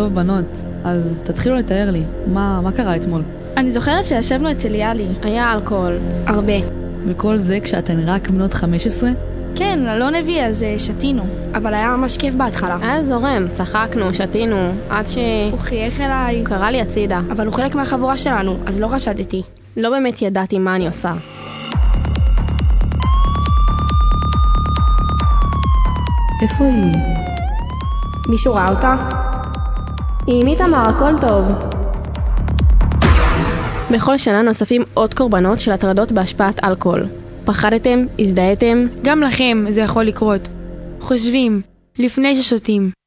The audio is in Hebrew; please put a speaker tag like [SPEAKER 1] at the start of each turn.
[SPEAKER 1] טוב בנות, אז תתחילו לתאר לי, מה קרה אתמול?
[SPEAKER 2] אני זוכרת שישבנו אצל יאלי.
[SPEAKER 3] היה אלכוהול. הרבה.
[SPEAKER 1] וכל זה כשאתן רק בנות 15?
[SPEAKER 2] כן, אלון הביא, אז שתינו.
[SPEAKER 4] אבל היה ממש כיף בהתחלה.
[SPEAKER 3] היה זורם, צחקנו, שתינו, עד
[SPEAKER 2] הוא חייך אליי.
[SPEAKER 3] קרא לי הצידה.
[SPEAKER 4] אבל הוא חלק מהחבורה שלנו, אז לא חשדתי.
[SPEAKER 3] לא באמת ידעתי מה אני עושה.
[SPEAKER 1] איפה היא?
[SPEAKER 4] מישהו ראה אותה?
[SPEAKER 3] עם איתמר, הכל טוב. בכל שנה נוספים עוד קורבנות של הטרדות בהשפעת אלכוהול. פחדתם? הזדהיתם?
[SPEAKER 5] גם לכם זה יכול לקרות. חושבים, לפני ששותים.